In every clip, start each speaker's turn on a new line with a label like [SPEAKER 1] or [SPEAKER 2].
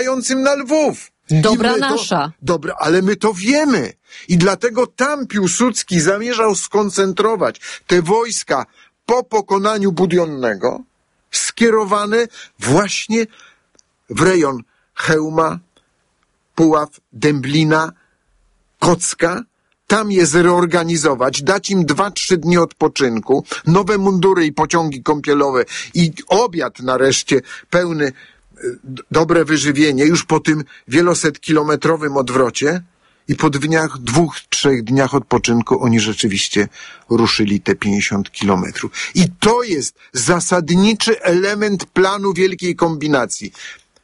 [SPEAKER 1] na Lwów.
[SPEAKER 2] Dobra nasza.
[SPEAKER 1] Dobra, ale my to wiemy. I dlatego tam Piłsudski zamierzał skoncentrować te wojska po pokonaniu Budionnego, skierowane właśnie w rejon Chełma, Puław, Dęblina, Kocka. Tam je zreorganizować, dać im 2-3 dni odpoczynku, nowe mundury i pociągi kąpielowe i obiad nareszcie pełny, dobre wyżywienie już po tym wielosetkilometrowym odwrocie i po 2-3 dniach odpoczynku oni rzeczywiście ruszyli te 50 kilometrów. I to jest zasadniczy element planu wielkiej kombinacji.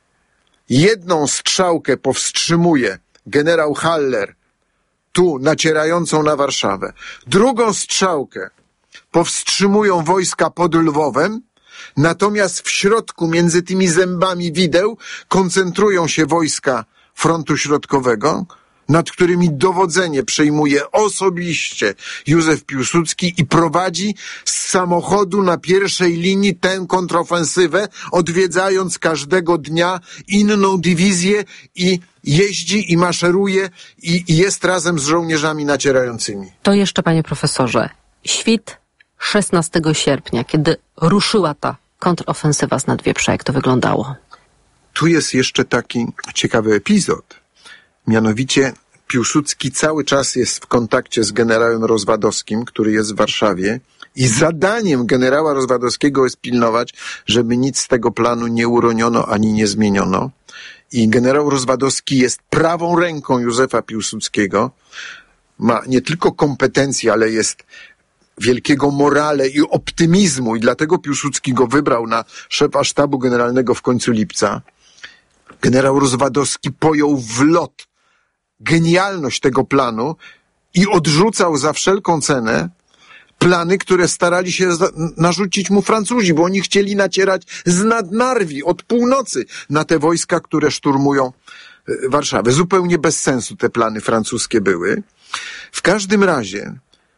[SPEAKER 1] Jedną strzałkę powstrzymuje generał Haller, tu nacierającą na Warszawę. Drugą strzałkę powstrzymują wojska pod Lwowem, natomiast w środku, między tymi zębami wideł, koncentrują się wojska frontu środkowego, nad którymi dowodzenie przejmuje osobiście Józef Piłsudski i prowadzi z samochodu na pierwszej linii tę kontrofensywę, odwiedzając każdego dnia inną dywizję i jeździ i maszeruje i jest razem z żołnierzami nacierającymi.
[SPEAKER 2] To jeszcze, panie profesorze, świt 16 sierpnia, kiedy ruszyła ta kontrofensywa z Nadwieprza, jak to wyglądało?
[SPEAKER 1] Tu jest jeszcze taki ciekawy epizod. Mianowicie Piłsudski cały czas jest w kontakcie z generałem Rozwadowskim, który jest w Warszawie i zadaniem generała Rozwadowskiego jest pilnować, żeby nic z tego planu nie uroniono ani nie zmieniono. I generał Rozwadowski jest prawą ręką Józefa Piłsudskiego. Ma nie tylko kompetencje, ale jest wielkiego morale i optymizmu i dlatego Piłsudski go wybrał na szefa sztabu generalnego w końcu lipca. Generał Rozwadowski pojął w lot genialność tego planu i odrzucał za wszelką cenę plany, które starali się narzucić mu Francuzi, bo oni chcieli nacierać z Nadnarwi od północy na te wojska, które szturmują Warszawę. Zupełnie bez sensu te plany francuskie były. W każdym razie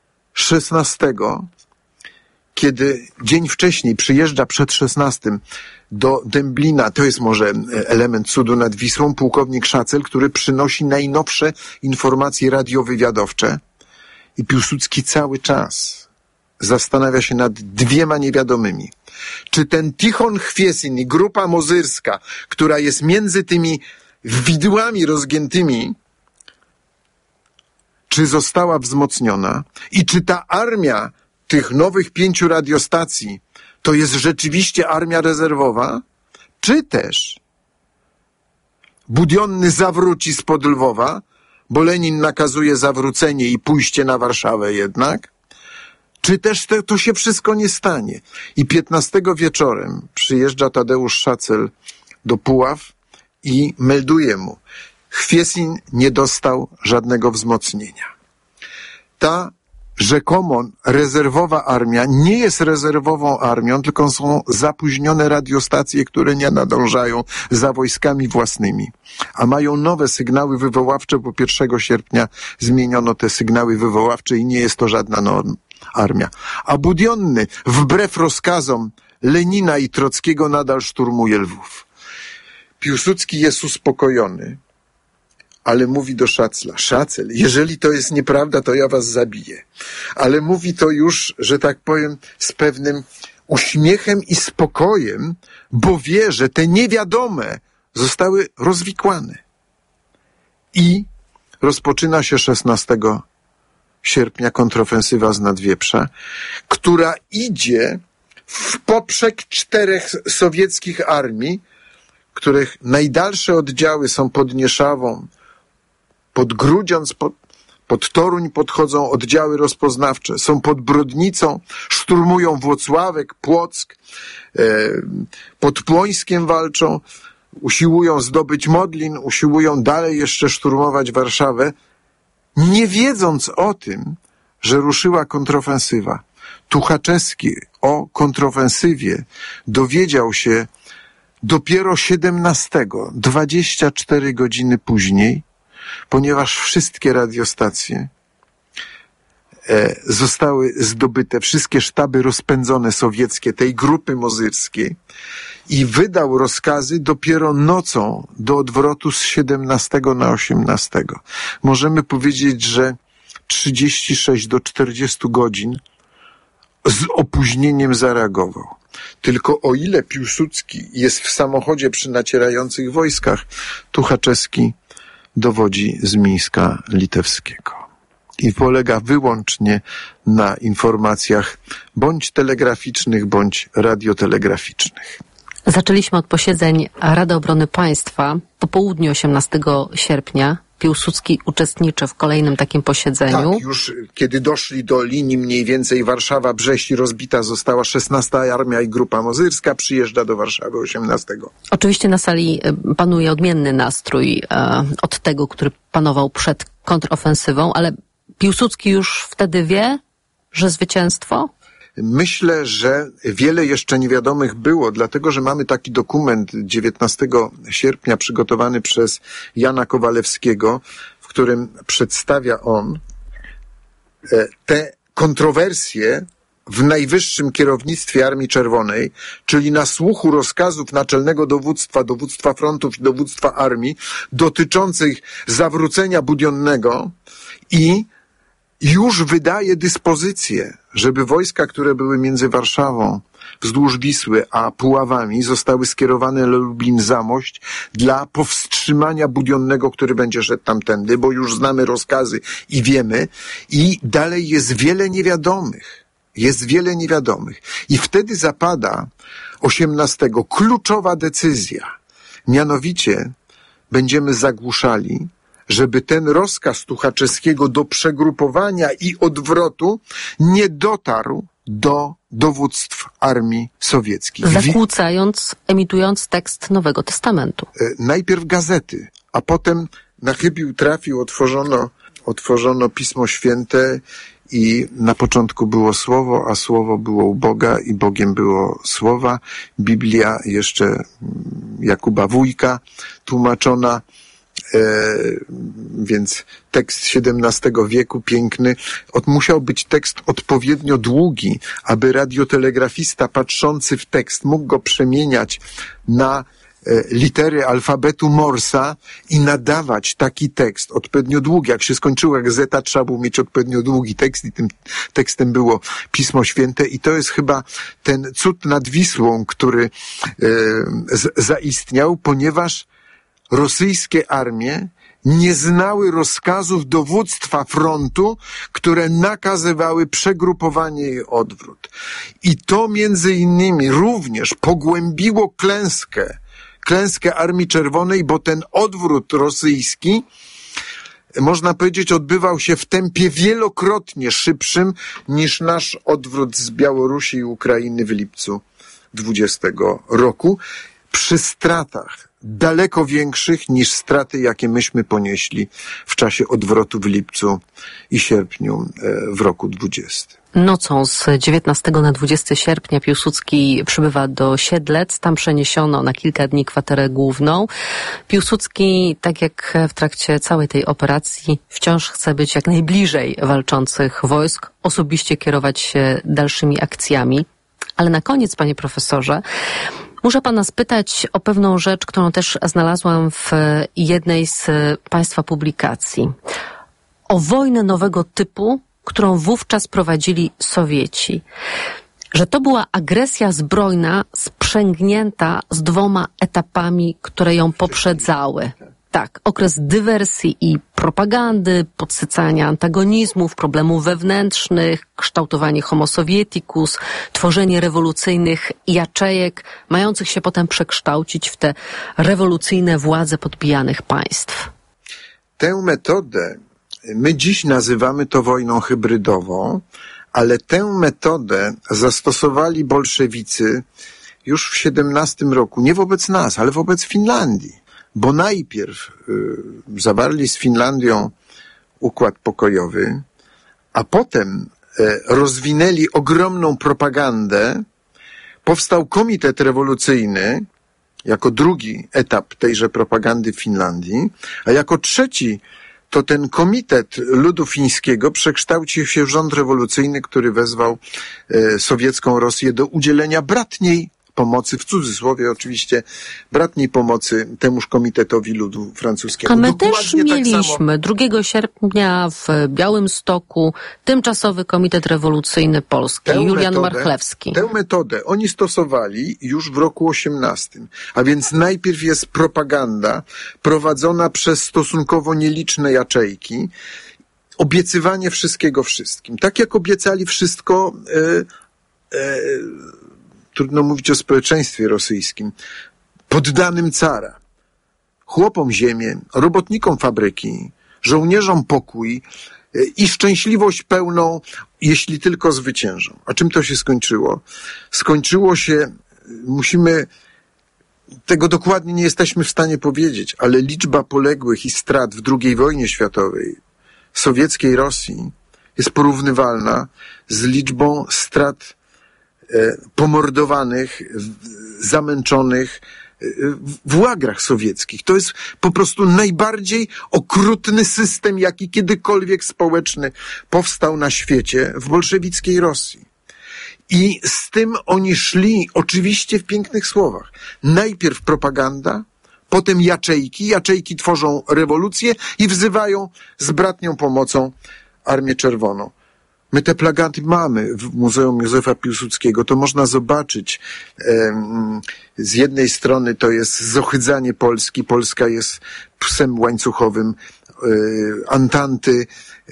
[SPEAKER 1] 16, kiedy dzień wcześniej przyjeżdża przed 16 do Dęblina, to jest może element cudu nad Wisłą, pułkownik Szacel, który przynosi najnowsze informacje radiowywiadowcze i Piłsudski cały czas zastanawia się nad dwiema niewiadomymi. Czy ten Tichon Chwiesin i grupa mozyrska, która jest między tymi widłami rozgiętymi, czy została wzmocniona i czy ta armia tych nowych 5 radiostacji to jest rzeczywiście armia rezerwowa, czy też Budionny zawróci spod Lwowa, bo Lenin nakazuje zawrócenie i pójście na Warszawę jednak, czy też to się wszystko nie stanie. I 15 wieczorem przyjeżdża Tadeusz Szacel do Puław i melduje mu, Chwiesin nie dostał żadnego wzmocnienia. Ta rzekomo rezerwowa armia nie jest rezerwową armią, tylko są zapóźnione radiostacje, które nie nadążają za wojskami własnymi, a mają nowe sygnały wywoławcze, bo 1 sierpnia zmieniono te sygnały wywoławcze i nie jest to żadna armia. A Budionny, wbrew rozkazom Lenina i Trockiego, nadal szturmuje Lwów. Piłsudski jest uspokojony, ale mówi do Szacla, Szacel, jeżeli to jest nieprawda, to ja was zabiję. Ale mówi to już, że tak powiem, z pewnym uśmiechem i spokojem, bo wie, że te niewiadome zostały rozwikłane. I rozpoczyna się 16 sierpnia kontrofensywa z Nadwieprza, która idzie w poprzek 4 sowieckich armii, których najdalsze oddziały są pod Nieszawą, pod Grudziądz, pod Toruń podchodzą oddziały rozpoznawcze, są pod Brodnicą, szturmują Włocławek, Płock, pod Płońskiem walczą, usiłują zdobyć Modlin, usiłują dalej jeszcze szturmować Warszawę, nie wiedząc o tym, że ruszyła kontrofensywa. Tuchaczewski o kontrofensywie dowiedział się dopiero 17, 24 godziny później, ponieważ wszystkie radiostacje zostały zdobyte wszystkie sztaby rozpędzone sowieckie tej grupy mozyrskiej i wydał rozkazy dopiero nocą do odwrotu z 17 na 18. Możemy powiedzieć, że 36 do 40 godzin z opóźnieniem zareagował. Tylko o ile Piłsudski jest w samochodzie przy nacierających wojskach, Tuchaczewski dowodzi z Mińska Litewskiego. I polega wyłącznie na informacjach bądź telegraficznych, bądź radiotelegraficznych.
[SPEAKER 2] Zaczęliśmy od posiedzeń Rady Obrony Państwa. Po południu 18 sierpnia Piłsudski uczestniczy w kolejnym takim posiedzeniu.
[SPEAKER 1] Tak, już kiedy doszli do linii mniej więcej Warszawa-Brześć i rozbita została 16. Armia i Grupa Mozyrska, przyjeżdża do Warszawy 18.
[SPEAKER 2] Oczywiście na sali panuje odmienny nastrój od tego, który panował przed kontrofensywą, ale Piłsudski już wtedy wie, że zwycięstwo?
[SPEAKER 1] Myślę, że wiele jeszcze niewiadomych było, dlatego że mamy taki dokument 19 sierpnia przygotowany przez Jana Kowalewskiego, w którym przedstawia on te kontrowersje w najwyższym kierownictwie Armii Czerwonej, czyli na słuchu rozkazów naczelnego dowództwa, dowództwa frontów i dowództwa armii dotyczących zawrócenia Budionnego i już wydaje dyspozycję, żeby wojska, które były między Warszawą, wzdłuż Wisły, a Puławami, zostały skierowane na Lublin-Zamość dla powstrzymania Budionnego, który będzie szedł tamtędy, bo już znamy rozkazy i wiemy. I dalej jest wiele niewiadomych. Jest wiele niewiadomych. I wtedy zapada 18 kluczowa decyzja. Mianowicie będziemy zagłuszali, żeby ten rozkaz Tuchaczewskiego do przegrupowania i odwrotu nie dotarł do dowództw armii sowieckich.
[SPEAKER 2] Zakłócając, emitując tekst Nowego Testamentu.
[SPEAKER 1] Najpierw gazety, a potem na chybił trafił, otworzono Pismo Święte i na początku było Słowo, a Słowo było u Boga i Bogiem było Słowa. Biblia jeszcze Jakuba Wójka tłumaczona, więc tekst XVII wieku piękny. Musiał być tekst odpowiednio długi, aby radiotelegrafista patrzący w tekst mógł go przemieniać na litery alfabetu Morsa i nadawać taki tekst odpowiednio długi. Jak się skończyła gazeta, trzeba było mieć odpowiednio długi tekst i tym tekstem było Pismo Święte i to jest chyba ten cud nad Wisłą, który zaistniał, ponieważ rosyjskie armie nie znały rozkazów dowództwa frontu, które nakazywały przegrupowanie i odwrót. I to między innymi również pogłębiło klęskę Armii Czerwonej, bo ten odwrót rosyjski, można powiedzieć, odbywał się w tempie wielokrotnie szybszym niż nasz odwrót z Białorusi i Ukrainy w lipcu 20 roku, przy stratach daleko większych niż straty, jakie myśmy ponieśli w czasie odwrotu w lipcu i sierpniu w roku 20.
[SPEAKER 2] Nocą z 19 na 20 sierpnia Piłsudski przybywa do Siedlec. Tam przeniesiono na kilka dni kwaterę główną. Piłsudski, tak jak w trakcie całej tej operacji, wciąż chce być jak najbliżej walczących wojsk, osobiście kierować się dalszymi akcjami. Ale na koniec, panie profesorze, muszę pana spytać o pewną rzecz, którą też znalazłam w jednej z państwa publikacji. O wojnę nowego typu, którą wówczas prowadzili Sowieci. Że to była agresja zbrojna sprzęgnięta z 2 etapami, które ją poprzedzały. Tak, okres dywersji i propagandy, podsycania antagonizmów, problemów wewnętrznych, kształtowanie homo sovieticus, tworzenie rewolucyjnych jaczejek, mających się potem przekształcić w te rewolucyjne władze podbijanych państw.
[SPEAKER 1] Tę metodę my dziś nazywamy to wojną hybrydową, ale tę metodę zastosowali bolszewicy już w 17 roku, nie wobec nas, ale wobec Finlandii. Bo najpierw zawarli z Finlandią układ pokojowy, a potem rozwinęli ogromną propagandę. Powstał komitet rewolucyjny jako drugi etap tejże propagandy w Finlandii, a jako trzeci to ten Komitet Ludu Fińskiego przekształcił się w rząd rewolucyjny, który wezwał sowiecką Rosję do udzielenia bratniej pomocy, w cudzysłowie oczywiście, bratniej pomocy temuż Komitetowi Ludu Francuskiemu.
[SPEAKER 2] A my
[SPEAKER 1] Dokładnie
[SPEAKER 2] też mieliśmy
[SPEAKER 1] tak
[SPEAKER 2] 2 sierpnia w Białymstoku Tymczasowy Komitet Rewolucyjny Polski, Julian Marchlewski.
[SPEAKER 1] Tę metodę oni stosowali już w roku 18, a więc najpierw jest propaganda prowadzona przez stosunkowo nieliczne jaczejki, obiecywanie wszystkiego wszystkim. Tak jak obiecali wszystko, trudno mówić o społeczeństwie rosyjskim, poddanym cara, chłopom ziemię, robotnikom fabryki, żołnierzom pokój i szczęśliwość pełną, jeśli tylko zwyciężą. A czym to się skończyło? Skończyło się, tego dokładnie nie jesteśmy w stanie powiedzieć, ale liczba poległych i strat w II wojnie światowej sowieckiej Rosji jest porównywalna z liczbą strat pomordowanych, zamęczonych w łagrach sowieckich. To jest po prostu najbardziej okrutny system, jaki kiedykolwiek społeczny powstał na świecie w bolszewickiej Rosji. I z tym oni szli oczywiście w pięknych słowach. Najpierw propaganda, potem jaczejki. Jaczejki tworzą rewolucję i wzywają z bratnią pomocą Armię Czerwoną. My te plakaty mamy w Muzeum Józefa Piłsudskiego. To można zobaczyć. Z jednej strony to jest zohydzanie Polski. Polska jest psem łańcuchowym Antanty.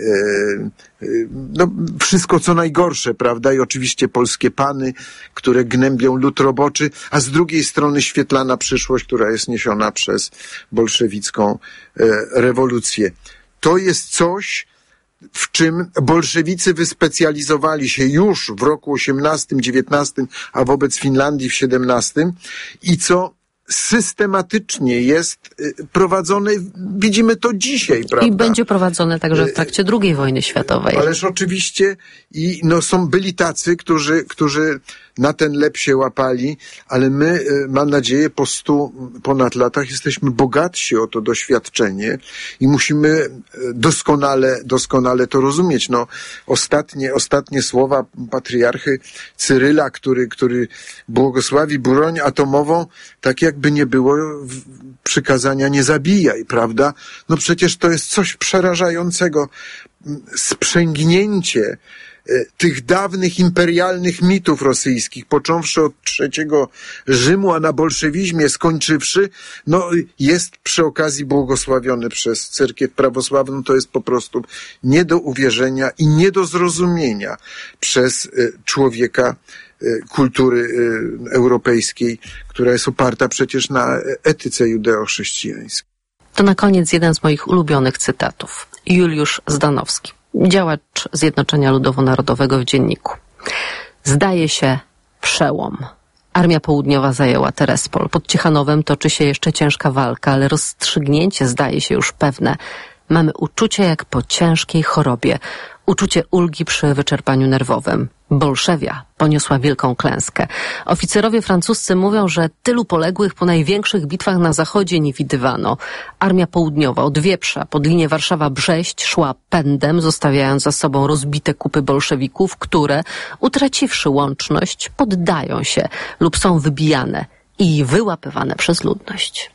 [SPEAKER 1] No, wszystko co najgorsze, prawda? I oczywiście polskie pany, które gnębią lud roboczy, a z drugiej strony świetlana przyszłość, która jest niesiona przez bolszewicką rewolucję. To jest coś, w czym bolszewicy wyspecjalizowali się już w roku 18, 19, a wobec Finlandii w 17 i co systematycznie jest prowadzone, widzimy to dzisiaj, prawda?
[SPEAKER 2] I będzie prowadzone także w trakcie II wojny światowej.
[SPEAKER 1] Ależ oczywiście byli tacy, którzy na ten lep się łapali, ale my, mam nadzieję, po 100 ponad latach jesteśmy bogatsi o to doświadczenie i musimy doskonale to rozumieć. No, ostatnie słowa patriarchy Cyryla, który błogosławi broń atomową, tak jakby nie było przykazania nie zabijaj, prawda? No przecież to jest coś przerażającego. Sprzęgnięcie tych dawnych imperialnych mitów rosyjskich, począwszy od III Rzymu, a na bolszewizmie skończywszy, no jest przy okazji błogosławiony przez cerkiew prawosławną. To jest po prostu nie do uwierzenia i nie do zrozumienia przez człowieka kultury europejskiej, która jest oparta przecież na etyce judeo-chrześcijańskiej.
[SPEAKER 2] To na koniec jeden z moich ulubionych cytatów. Juliusz Zdanowski, działacz Zjednoczenia Ludowo-Narodowego w Dzienniku. Zdaje się przełom. Armia Południowa zajęła Terespol. Pod Ciechanowem toczy się jeszcze ciężka walka, ale rozstrzygnięcie zdaje się już pewne. Mamy uczucie jak po ciężkiej chorobie. Uczucie ulgi przy wyczerpaniu nerwowym. Bolszewia poniosła wielką klęskę. Oficerowie francuscy mówią, że tylu poległych po największych bitwach na zachodzie nie widywano. Armia Południowa od Wieprza pod linię Warszawa-Brześć szła pędem, zostawiając za sobą rozbite kupy bolszewików, które, utraciwszy łączność, poddają się lub są wybijane i wyłapywane przez ludność.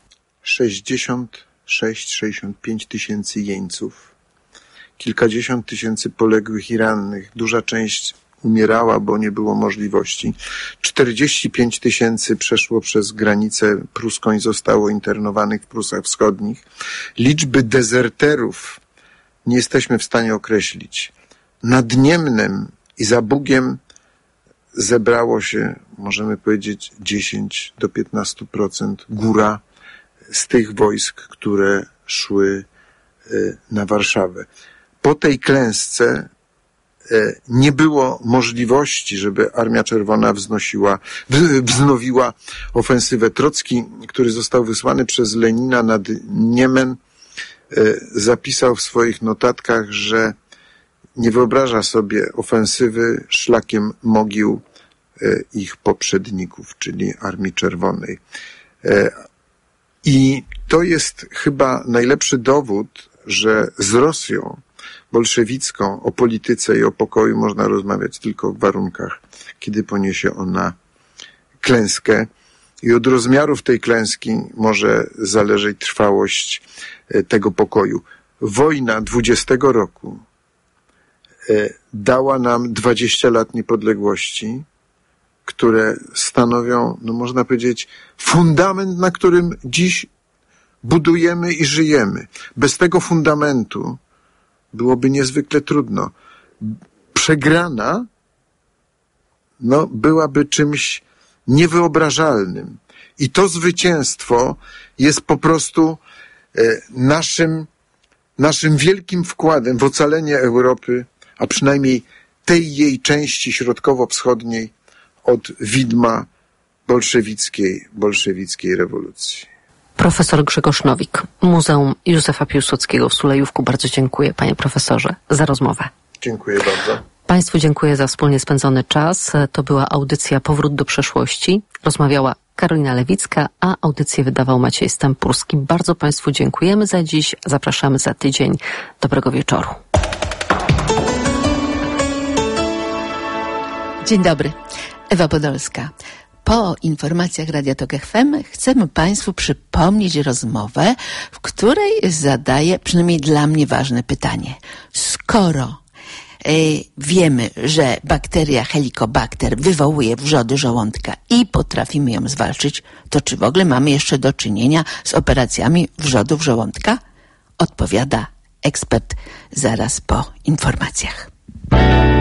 [SPEAKER 1] 66-65 tysięcy jeńców, kilkadziesiąt tysięcy poległych i rannych, duża część umierała, bo nie było możliwości. 45 tysięcy przeszło przez granicę pruską i zostało internowanych w Prusach Wschodnich. Liczby dezerterów nie jesteśmy w stanie określić. Nad Niemnem i za Bugiem zebrało się, możemy powiedzieć, 10 do 15% góra z tych wojsk, które szły na Warszawę. Po tej klęsce nie było możliwości, żeby Armia Czerwona wznowiła ofensywę. Trocki, który został wysłany przez Lenina nad Niemen, zapisał w swoich notatkach, że nie wyobraża sobie ofensywy szlakiem mogił ich poprzedników, czyli Armii Czerwonej. I to jest chyba najlepszy dowód że z Rosją bolszewicką o polityce i o pokoju można rozmawiać tylko w warunkach, kiedy poniesie ona klęskę. I od rozmiarów tej klęski może zależeć trwałość tego pokoju. Wojna 20 roku dała nam 20 lat niepodległości, które stanowią, no można powiedzieć, fundament, na którym dziś budujemy i żyjemy. Bez tego fundamentu byłoby niezwykle trudno. Przegrana, no, byłaby czymś niewyobrażalnym. I to zwycięstwo jest po prostu naszym wielkim wkładem w ocalenie Europy, a przynajmniej tej jej części środkowo-wschodniej od widma bolszewickiej rewolucji.
[SPEAKER 2] Profesor Grzegorz Nowik, Muzeum Józefa Piłsudskiego w Sulejówku. Bardzo dziękuję, panie profesorze, za rozmowę.
[SPEAKER 1] Dziękuję bardzo.
[SPEAKER 2] Państwu dziękuję za wspólnie spędzony czas. To była audycja Powrót do przeszłości. Rozmawiała Karolina Lewicka, a audycję wydawał Maciej Stępurski. Bardzo państwu dziękujemy za dziś. Zapraszamy za tydzień. Dobrego wieczoru.
[SPEAKER 3] Dzień dobry. Ewa Podolska. Po informacjach Radia Tok FM chcemy państwu przypomnieć rozmowę, w której zadaję przynajmniej dla mnie ważne pytanie. Skoro wiemy, że bakteria Helicobacter wywołuje wrzody żołądka i potrafimy ją zwalczyć, to czy w ogóle mamy jeszcze do czynienia z operacjami wrzodów żołądka? Odpowiada ekspert zaraz po informacjach.